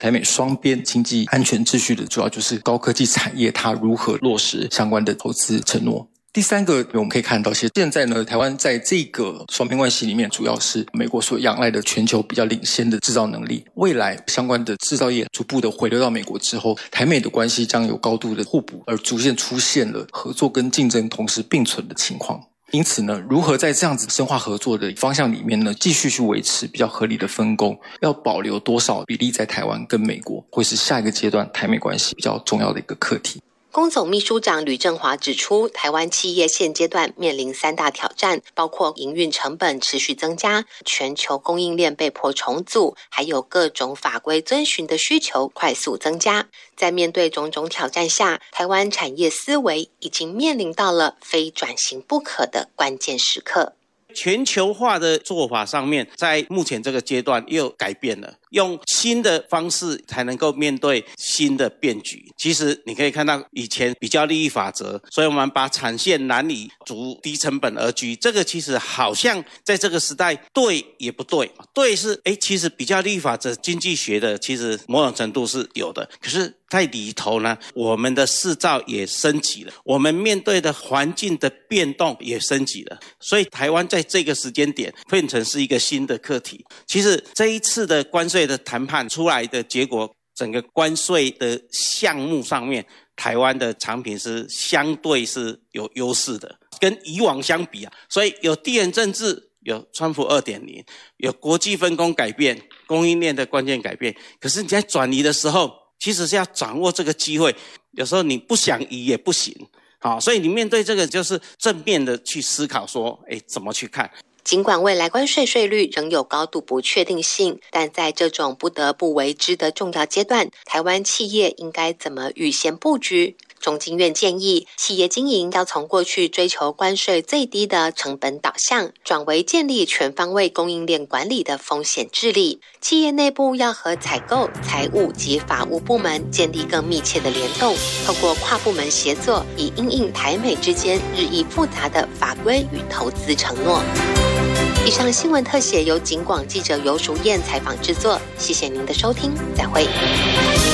台美双边经济安全秩序的主要就是高科技产业它如何落实相关的投资承诺。第三个我们可以看到，现在呢，台湾在这个双边关系里面，主要是美国所仰赖的全球比较领先的制造能力。未来相关的制造业逐步的回流到美国之后，台美的关系将有高度的互补，而逐渐出现了合作跟竞争同时并存的情况。因此呢，如何在这样子深化合作的方向里面呢，继续去维持比较合理的分工，要保留多少比例在台湾跟美国，会是下一个阶段台美关系比较重要的一个课题。 工总秘书长吕正华指出，台湾企业现阶段面临3大挑战，包括营运成本持续增加、全球供应链被迫重组，还有各种法规遵循的需求快速增加。在面对种种挑战下，台湾产业思维已经面临到了非转型不可的关键时刻。 全球化的做法上面，在目前这个阶段又改变了，用新的方式才能够面对新的变局。其实你可以看到以前比较利益法则，所以我们把产线南移，逐低成本而居，这个其实好像在这个时代对也不对。对是其实比较利益法则经济学的其实某种程度是有的，可是在里头呢，我们的世造也升级了，我们面对的环境的变动也升级了，所以台湾在这个时间点变成是一个新的课题。其实这一次的关税的谈判出来的结果，整个关税的项目上面，台湾的产品是相对是有优势的，跟以往相比所以有地缘政治，有川普 2.0， 有国际分工改变，供应链的关键改变，可是你在转移的时候，其实是要掌握这个机会，有时候你不想移也不行。好，所以你面对这个就是正面的去思考说，怎么去看。 尽管未来关税税率仍有高度不确定性，但在这种不得不为之的重要阶段，台湾企业应该怎么预先布局？中经院建议，企业经营要从过去追求关税最低的成本导向，转为建立全方位供应链管理的风险治理。企业内部要和采购、财务及法务部门建立更密切的联动，透过跨部门协作，以因应台美之间日益复杂的法规与投资承诺。以上新闻特写由警广记者游淑燕采访制作，谢谢您的收听，再会。